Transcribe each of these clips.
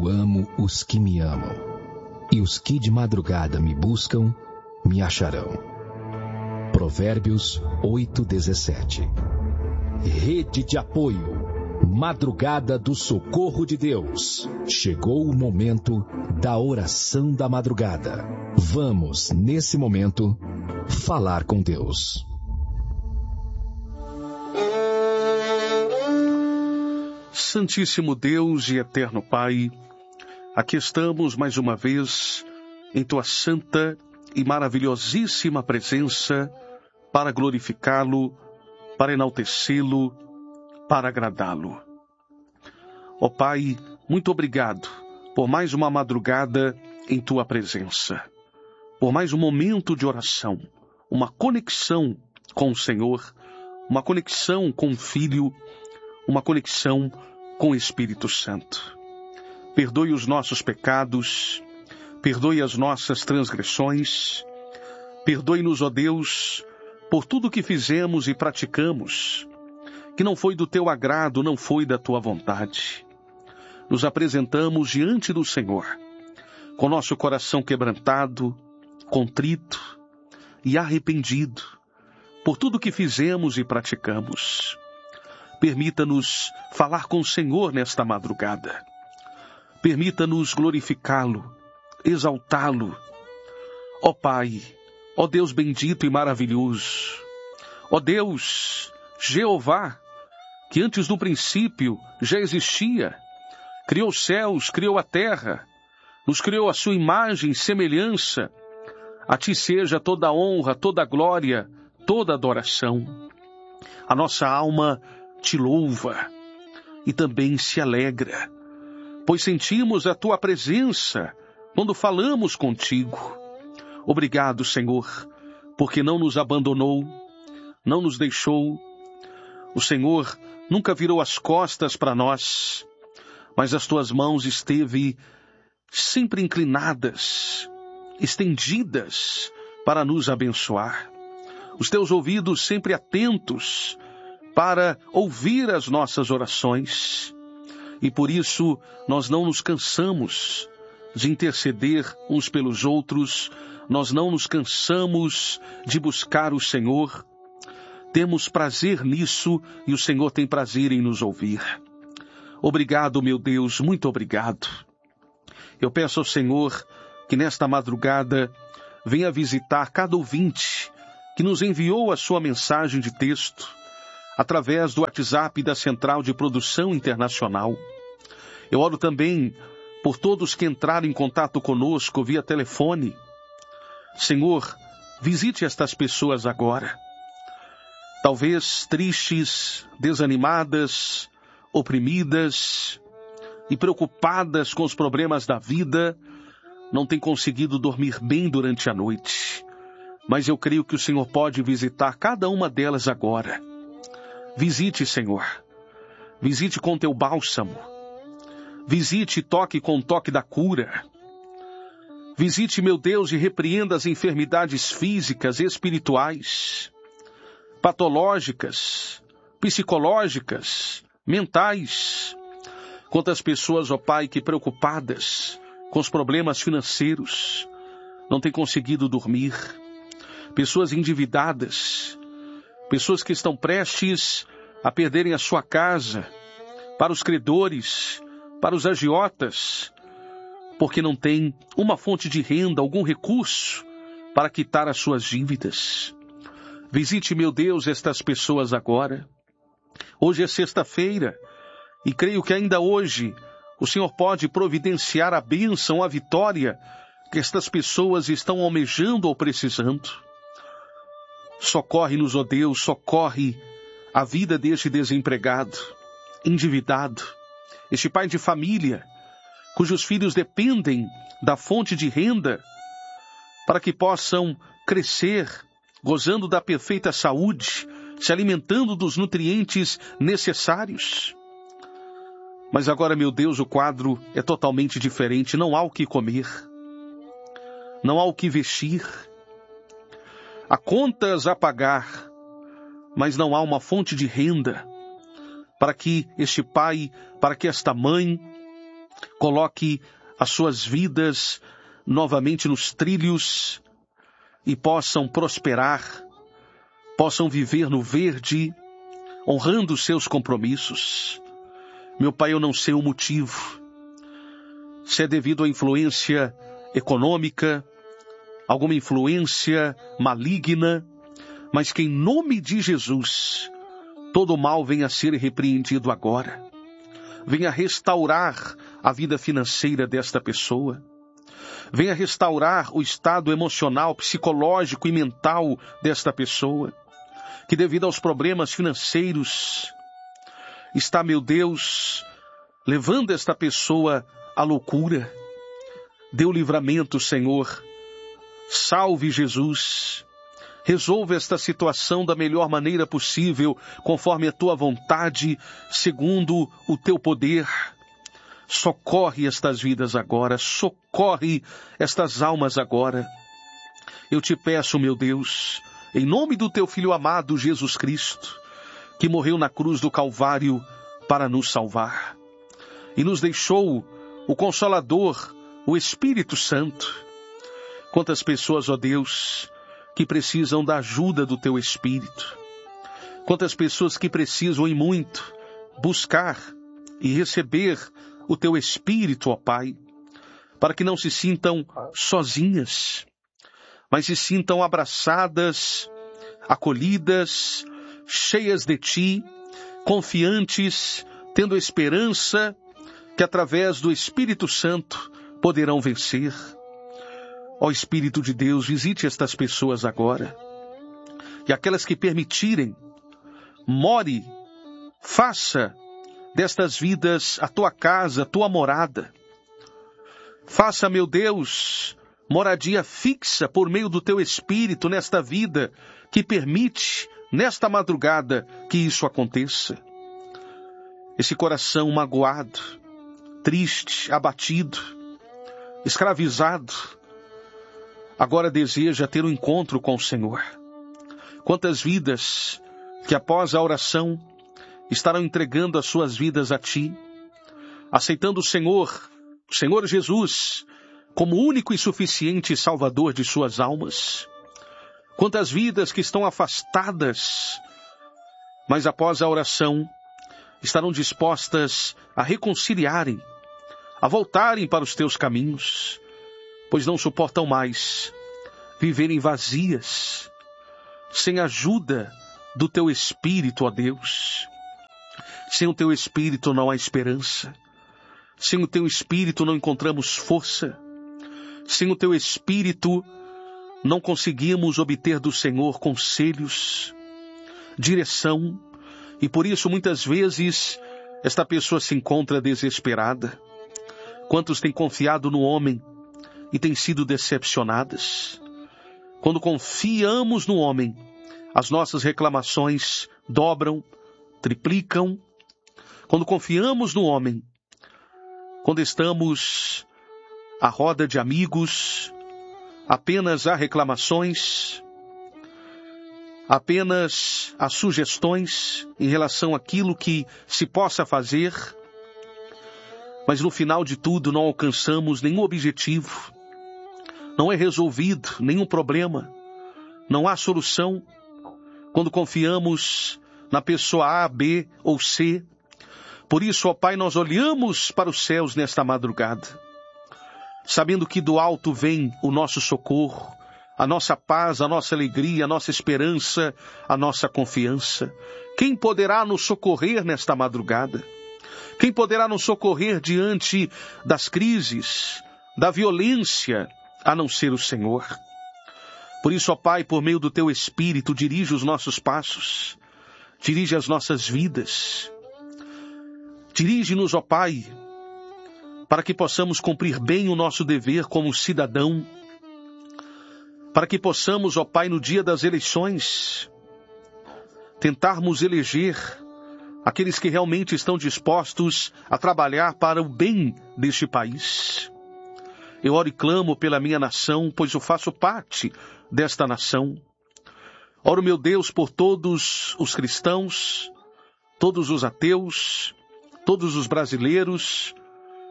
Eu amo os que me amam, e os que de madrugada me buscam, me acharão. Provérbios 8:17. Rede de apoio. Madrugada do Socorro de Deus. Chegou o momento da oração da madrugada. Vamos, nesse momento, falar com Deus. Santíssimo Deus e eterno Pai, aqui estamos mais uma vez em Tua santa e maravilhosíssima presença para glorificá-lo, para enaltecê-lo, para agradá-lo. Ó Pai, muito obrigado por mais uma madrugada em Tua presença, por mais um momento de oração, uma conexão com o Senhor, uma conexão com o Filho, uma conexão com o Espírito Santo. Perdoe os nossos pecados, perdoe as nossas transgressões, perdoe-nos, ó Deus, por tudo que fizemos e praticamos, que não foi do Teu agrado, não foi da Tua vontade. Nos apresentamos diante do Senhor, com nosso coração quebrantado, contrito e arrependido por tudo que fizemos e praticamos. Permita-nos falar com o Senhor nesta madrugada. Permita-nos glorificá-lo, exaltá-lo. Ó Pai, ó Deus bendito e maravilhoso, ó Deus, Jeová, que antes do princípio já existia, criou os céus, criou a terra, nos criou a sua imagem e semelhança. A Ti seja toda a honra, toda a glória, toda a adoração. A nossa alma Te louva e também se alegra, pois sentimos a Tua presença quando falamos contigo. Obrigado, Senhor, porque não nos abandonou, não nos deixou. O Senhor nunca virou as costas para nós, mas as Tuas mãos esteve sempre inclinadas, estendidas para nos abençoar. Os Teus ouvidos sempre atentos para ouvir as nossas orações. E por isso nós não nos cansamos de interceder uns pelos outros, nós não nos cansamos de buscar o Senhor. Temos prazer nisso e o Senhor tem prazer em nos ouvir. Obrigado, meu Deus, muito obrigado. Eu peço ao Senhor que nesta madrugada venha visitar cada ouvinte que nos enviou a sua mensagem de texto através do WhatsApp da Central de Produção Internacional. Eu oro também por todos que entraram em contato conosco via telefone. Senhor, visite estas pessoas agora. Talvez tristes, desanimadas, oprimidas e preocupadas com os problemas da vida, não têm conseguido dormir bem durante a noite. Mas eu creio que o Senhor pode visitar cada uma delas agora. Visite, Senhor. Visite com Teu bálsamo. Visite e toque com o toque da cura. Visite, meu Deus, e repreenda as enfermidades físicas e espirituais, patológicas, psicológicas, mentais. Quantas pessoas, ó Pai, que preocupadas com os problemas financeiros, não têm conseguido dormir. Pessoas endividadas, pessoas que estão prestes a perderem a sua casa, para os credores, para os agiotas, porque não têm uma fonte de renda, algum recurso para quitar as suas dívidas. Visite, meu Deus, estas pessoas agora. Hoje é sexta-feira e creio que ainda hoje o Senhor pode providenciar a bênção, a vitória que estas pessoas estão almejando ou precisando. Socorre-nos, ó Deus, socorre a vida deste desempregado, endividado, este pai de família, cujos filhos dependem da fonte de renda para que possam crescer, gozando da perfeita saúde, se alimentando dos nutrientes necessários. Mas agora, meu Deus, o quadro é totalmente diferente. Não há o que comer, não há o que vestir. Há contas a pagar, mas não há uma fonte de renda para que este pai, para que esta mãe coloque as suas vidas novamente nos trilhos e possam prosperar, possam viver no verde, honrando os seus compromissos. Meu Pai, eu não sei o motivo, se é devido à influência econômica, alguma influência maligna, mas que em nome de Jesus, todo mal venha a ser repreendido agora. Venha restaurar a vida financeira desta pessoa. Venha restaurar o estado emocional, psicológico e mental desta pessoa, que devido aos problemas financeiros, está, meu Deus, levando esta pessoa à loucura. Dê o livramento, Senhor. Salve, Jesus. Resolva esta situação da melhor maneira possível, conforme a tua vontade, segundo o teu poder. Socorre estas vidas agora, socorre estas almas agora. Eu te peço, meu Deus, em nome do teu Filho amado Jesus Cristo, que morreu na cruz do Calvário para nos salvar, e nos deixou o Consolador, o Espírito Santo. Quantas pessoas, ó Deus, que precisam da ajuda do teu Espírito. Quantas pessoas que precisam em muito buscar e receber o teu Espírito, ó Pai, para que não se sintam sozinhas, mas se sintam abraçadas, acolhidas, cheias de ti, confiantes, tendo esperança que através do Espírito Santo poderão vencer. Ó Espírito de Deus, visite estas pessoas agora. E aquelas que permitirem, more, faça destas vidas a tua casa, a tua morada. Faça, meu Deus, moradia fixa por meio do teu Espírito nesta vida que permite, nesta madrugada, que isso aconteça. Esse coração magoado, triste, abatido, escravizado, agora deseja ter um encontro com o Senhor. Quantas vidas que após a oração estarão entregando as suas vidas a ti, aceitando o Senhor Jesus, como único e suficiente Salvador de suas almas. Quantas vidas que estão afastadas, mas após a oração estarão dispostas a reconciliarem, a voltarem para os teus caminhos, pois não suportam mais viverem vazias, sem a ajuda do teu Espírito, ó Deus. Sem o teu Espírito não há esperança. Sem o teu Espírito não encontramos força. Sem o teu Espírito não conseguimos obter do Senhor conselhos, direção, e por isso muitas vezes esta pessoa se encontra desesperada. Quantos têm confiado no homem e têm sido decepcionadas? Quando confiamos no homem, as nossas reclamações dobram, triplicam. Quando confiamos no homem, quando estamos à roda de amigos, apenas há reclamações, apenas há sugestões em relação àquilo que se possa fazer, mas no final de tudo não alcançamos nenhum objetivo, não é resolvido nenhum problema, não há solução. Quando confiamos na pessoa A, B ou C, por isso, ó Pai, nós olhamos para os céus nesta madrugada, sabendo que do alto vem o nosso socorro, a nossa paz, a nossa alegria, a nossa esperança, a nossa confiança. Quem poderá nos socorrer nesta madrugada? Quem poderá nos socorrer diante das crises, da violência, a não ser o Senhor? Por isso, ó Pai, por meio do Teu Espírito, dirige os nossos passos, dirige as nossas vidas. Dirige-nos, ó Pai, para que possamos cumprir bem o nosso dever como cidadão, para que possamos, ó Pai, no dia das eleições, tentarmos eleger aqueles que realmente estão dispostos a trabalhar para o bem deste país. Eu oro e clamo pela minha nação, pois eu faço parte desta nação. Oro, meu Deus, por todos os cristãos, todos os ateus, todos os brasileiros,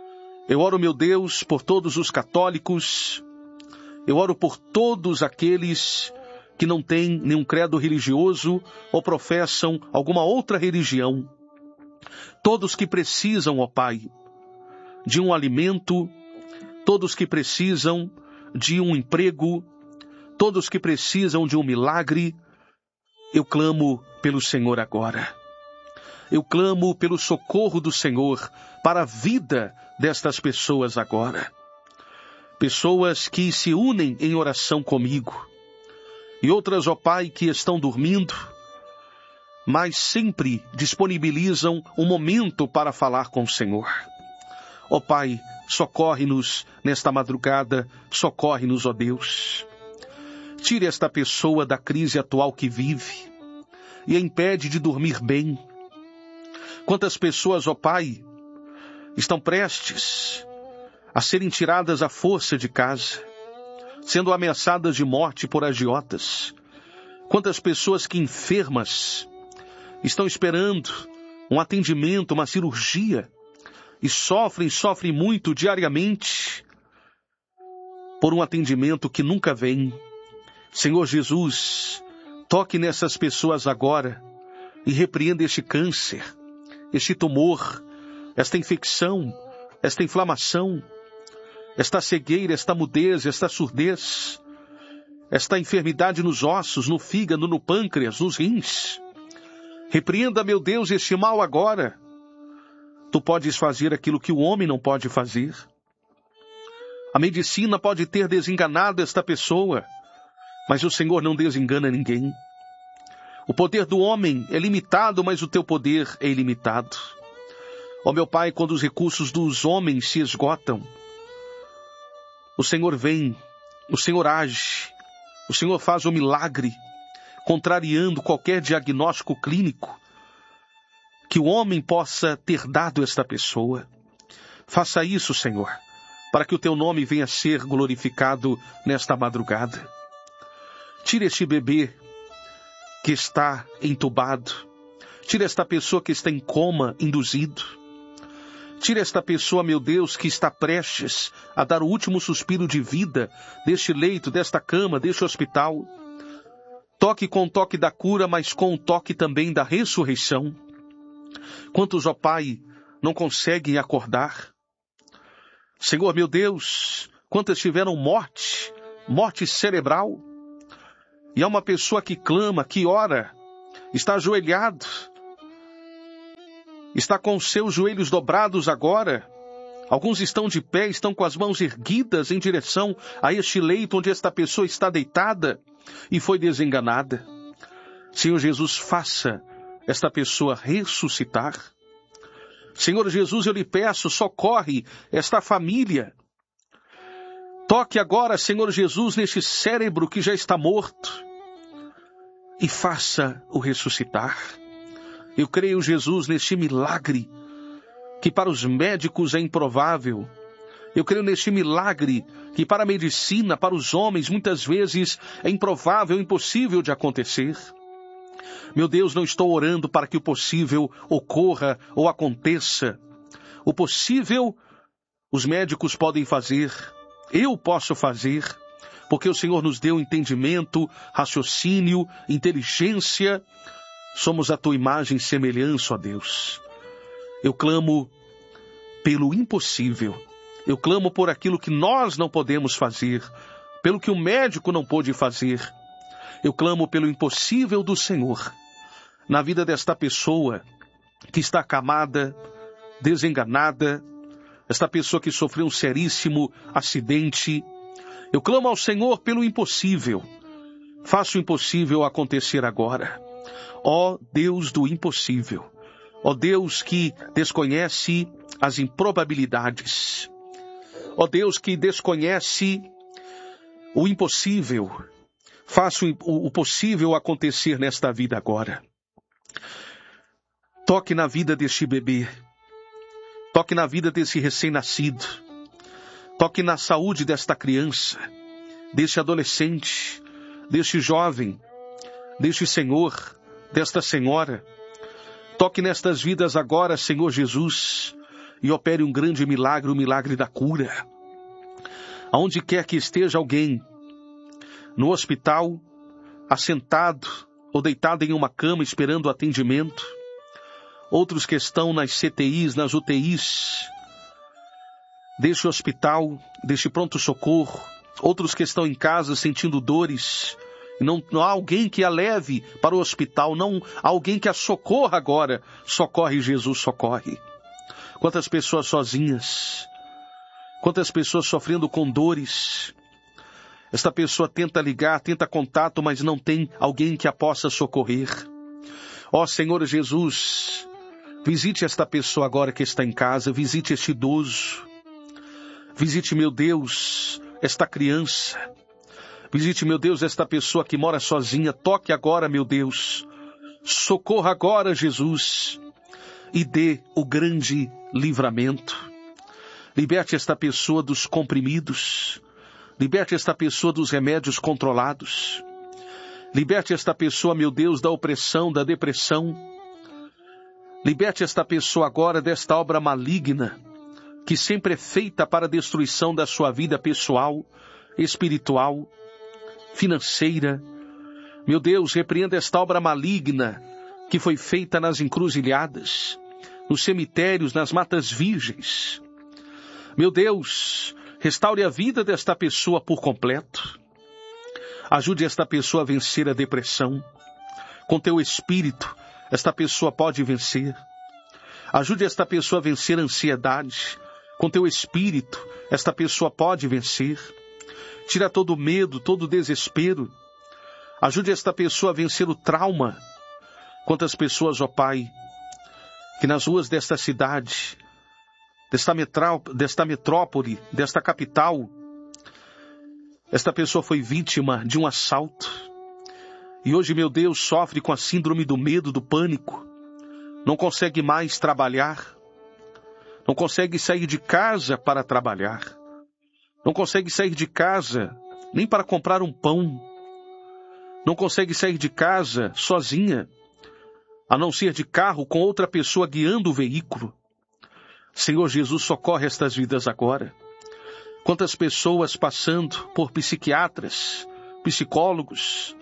Eu oro, meu Deus, por todos os católicos. Eu oro por todos aqueles que não têm nenhum credo religioso ou professam alguma outra religião. Todos que precisam, ó Pai, de um alimento, todos que precisam de um emprego, todos que precisam de um milagre, eu clamo pelo Senhor agora. Eu clamo pelo socorro do Senhor para a vida destas pessoas agora. Pessoas que se unem em oração comigo. E outras, ó Pai, que estão dormindo, mas sempre disponibilizam um momento para falar com o Senhor. Ó Pai, socorre-nos nesta madrugada, socorre-nos, ó Deus. Tire esta pessoa da crise atual que vive e a impede de dormir bem. Quantas pessoas, ó Pai, estão prestes a serem tiradas à força de casa, sendo ameaçadas de morte por agiotas. Quantas pessoas que enfermas estão esperando um atendimento, uma cirurgia, e sofrem muito diariamente por um atendimento que nunca vem. Senhor Jesus, toque nessas pessoas agora e repreenda este câncer, este tumor, esta infecção, esta inflamação, esta cegueira, esta mudez, esta surdez, esta enfermidade nos ossos, no fígado, no pâncreas, nos rins. Repreenda, meu Deus, este mal agora. Tu podes fazer aquilo que o homem não pode fazer. A medicina pode ter desenganado esta pessoa, mas o Senhor não desengana ninguém. O poder do homem é limitado, mas o teu poder é ilimitado. Ó meu Pai, quando os recursos dos homens se esgotam, o Senhor vem, o Senhor age, o Senhor faz um milagre, contrariando qualquer diagnóstico clínico que o homem possa ter dado a esta pessoa. Faça isso, Senhor, para que o teu nome venha a ser glorificado nesta madrugada. Tire este bebê que está entubado. Tire esta pessoa que está em coma induzido. Tire esta pessoa, meu Deus, que está prestes a dar o último suspiro de vida deste leito, desta cama, deste hospital. Toque com o toque da cura, mas com o toque também da ressurreição. Quantos, ó Pai, não conseguem acordar? Senhor, meu Deus, quantas tiveram morte cerebral? E há uma pessoa que clama, que ora, está ajoelhado, está com os seus joelhos dobrados agora. Alguns estão de pé, estão com as mãos erguidas em direção a este leito onde esta pessoa está deitada e foi desenganada. Senhor Jesus, faça esta pessoa ressuscitar. Senhor Jesus, eu lhe peço, socorre esta família. Toque agora, Senhor Jesus, neste cérebro que já está morto e faça-o ressuscitar. Eu creio, Jesus, neste milagre que para os médicos é improvável. Eu creio neste milagre que para a medicina, para os homens, muitas vezes é improvável, impossível de acontecer. Meu Deus, não estou orando para que o possível ocorra ou aconteça. O possível, os médicos podem fazer. Eu posso fazer, porque o Senhor nos deu entendimento, raciocínio, inteligência. Somos a tua imagem e semelhança, ó Deus. Eu clamo pelo impossível. Eu clamo por aquilo que nós não podemos fazer, pelo que o médico não pôde fazer. Eu clamo pelo impossível do Senhor na vida desta pessoa que está acamada, desenganada, esta pessoa que sofreu um seríssimo acidente. Eu clamo ao Senhor pelo impossível. Faça o impossível acontecer agora. Ó Deus do impossível, ó Deus que desconhece as improbabilidades, ó Deus que desconhece o impossível, faça o possível acontecer nesta vida agora. Toque na vida deste bebê, toque na vida desse recém-nascido, toque na saúde desta criança, deste adolescente, deste jovem, deste senhor, desta senhora. Toque nestas vidas agora, Senhor Jesus, e opere um grande milagre, o milagre da cura. Aonde quer que esteja alguém, no hospital, assentado ou deitado em uma cama esperando atendimento, outros que estão nas CTIs, nas UTIs, deste hospital, deste pronto-socorro, outros que estão em casa sentindo dores, e não há alguém que a leve para o hospital, não há alguém que a socorra agora. Socorre, Jesus, socorre. Quantas pessoas sozinhas, quantas pessoas sofrendo com dores. Esta pessoa tenta ligar, tenta contato, mas não tem alguém que a possa socorrer. Ó Senhor Jesus, visite esta pessoa agora que está em casa, visite este idoso. Visite, meu Deus, esta criança. Visite, meu Deus, esta pessoa que mora sozinha. Toque agora, meu Deus. Socorra agora, Jesus. E dê o grande livramento. Liberte esta pessoa dos comprimidos. Liberte esta pessoa dos remédios controlados. Liberte esta pessoa, meu Deus, da opressão, da depressão. Liberte esta pessoa agora desta obra maligna, que sempre é feita para a destruição da sua vida pessoal, espiritual, financeira. Meu Deus, repreenda esta obra maligna que foi feita nas encruzilhadas, nos cemitérios, nas matas virgens. Meu Deus, restaure a vida desta pessoa por completo. Ajude esta pessoa a vencer a depressão. Com teu espírito, esta pessoa pode vencer. Ajude esta pessoa a vencer a ansiedade. Com teu espírito, esta pessoa pode vencer. Tira todo o medo, todo o desespero. Ajude esta pessoa a vencer o trauma. Quantas pessoas, ó Pai, que nas ruas desta cidade, desta metrópole, desta capital, esta pessoa foi vítima de um assalto. E hoje, meu Deus, sofre com a síndrome do medo, do pânico. Não consegue mais trabalhar. Não consegue sair de casa para trabalhar. Não consegue sair de casa nem para comprar um pão. Não consegue sair de casa sozinha, a não ser de carro com outra pessoa guiando o veículo. Senhor Jesus, socorre estas vidas agora. Quantas pessoas passando por psiquiatras, psicólogos,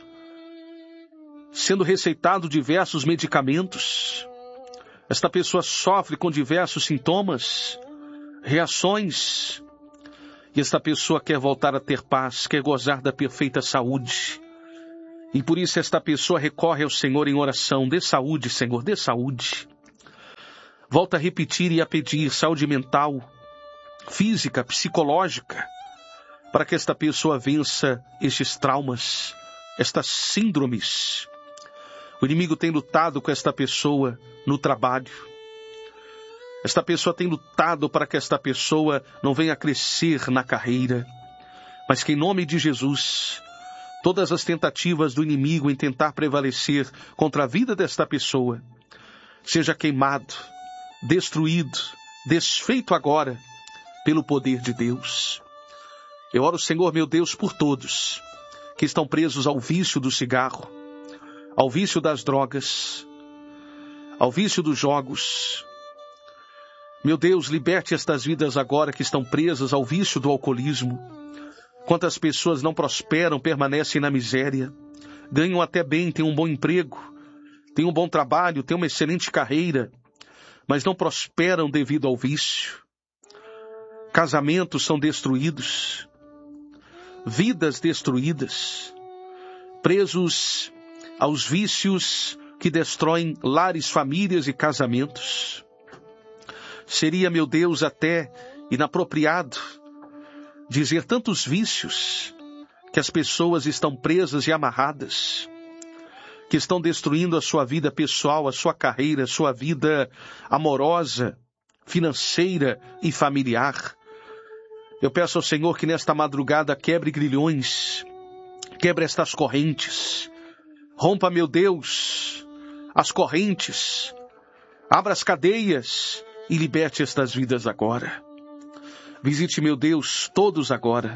sendo receitado diversos medicamentos. Esta pessoa sofre com diversos sintomas, reações, e esta pessoa quer voltar a ter paz, quer gozar da perfeita saúde. E por isso esta pessoa recorre ao Senhor em oração. Dê saúde, Senhor, dê saúde. Volta a repetir e a pedir saúde mental, física, psicológica, para que esta pessoa vença estes traumas, estas síndromes. O inimigo tem lutado com esta pessoa no trabalho. Esta pessoa tem lutado para que esta pessoa não venha a crescer na carreira. Mas que em nome de Jesus, todas as tentativas do inimigo em tentar prevalecer contra a vida desta pessoa, seja queimado, destruído, desfeito agora, pelo poder de Deus. Eu oro, Senhor, meu Deus, por todos que estão presos ao vício do cigarro, ao vício das drogas, ao vício dos jogos. Meu Deus, liberte estas vidas agora que estão presas ao vício do alcoolismo. Quantas pessoas não prosperam, permanecem na miséria, ganham até bem, têm um bom emprego, têm um bom trabalho, têm uma excelente carreira, mas não prosperam devido ao vício. Casamentos são destruídos, vidas destruídas, presos aos vícios que destroem lares, famílias e casamentos. Seria, meu Deus, até inapropriado dizer tantos vícios que as pessoas estão presas e amarradas, que estão destruindo a sua vida pessoal, a sua carreira, a sua vida amorosa, financeira e familiar. Eu peço ao Senhor que nesta madrugada quebre grilhões, quebre estas correntes, rompa, meu Deus, as correntes, abra as cadeias e liberte estas vidas agora. Visite, meu Deus, todos agora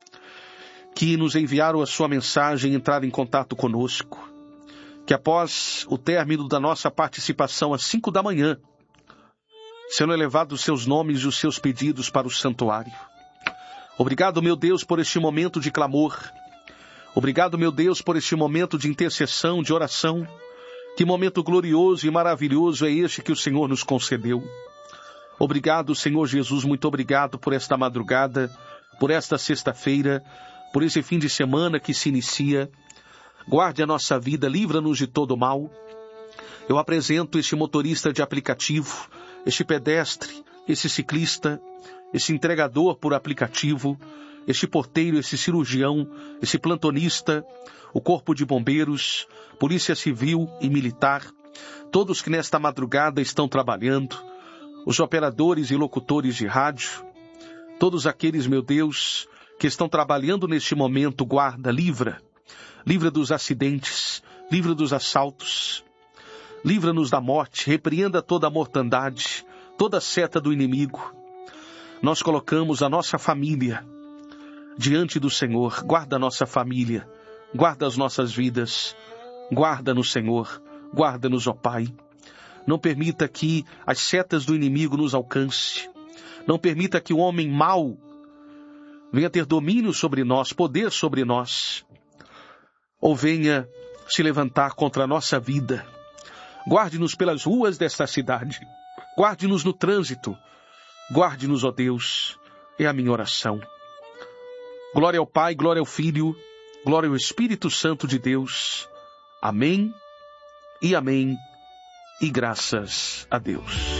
que nos enviaram a sua mensagem e entraram em contato conosco. Que após o término da nossa participação às 5 da manhã, sendo elevados os seus nomes e os seus pedidos para o santuário. Obrigado, meu Deus, por este momento de clamor. Obrigado, meu Deus, por este momento de intercessão, de oração. Que momento glorioso e maravilhoso é este que o Senhor nos concedeu. Obrigado, Senhor Jesus, muito obrigado por esta madrugada, por esta sexta-feira, por esse fim de semana que se inicia. Guarde a nossa vida, livra-nos de todo mal. Eu apresento este motorista de aplicativo, este pedestre, esse ciclista, esse entregador por aplicativo, este porteiro, esse cirurgião, esse plantonista, o corpo de bombeiros, polícia civil e militar, todos que nesta madrugada estão trabalhando, os operadores e locutores de rádio, todos aqueles, meu Deus, que estão trabalhando neste momento, guarda, livra dos acidentes, livra dos assaltos, livra-nos da morte, repreenda toda a mortandade, toda a seta do inimigo. Nós colocamos a nossa família diante do Senhor. Guarda a nossa família, guarda as nossas vidas, guarda-nos, Senhor, guarda-nos, ó Pai. Não permita que as setas do inimigo nos alcance. Não permita que o homem mau venha ter domínio sobre nós, poder sobre nós, ou venha se levantar contra a nossa vida. Guarde-nos pelas ruas desta cidade. Guarde-nos no trânsito. Guarde-nos, ó Deus. É a minha oração. Glória ao Pai, glória ao Filho, glória ao Espírito Santo de Deus. Amém e amém. E graças a Deus.